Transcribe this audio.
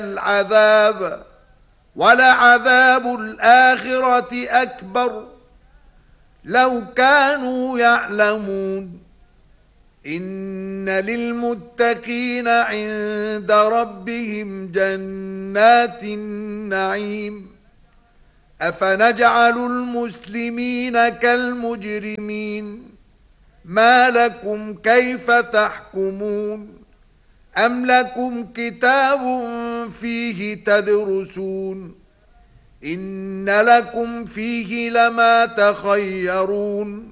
العذاب ولعذاب الآخرة أكبر لو كانوا يعلمون إن للمتقين عند ربهم جنات النعيم أفنجعل المسلمين كالمجرمين ما لكم كيف تحكمون أم لكم كتاب فيه تدرسون إن لكم فيه لما تخيرون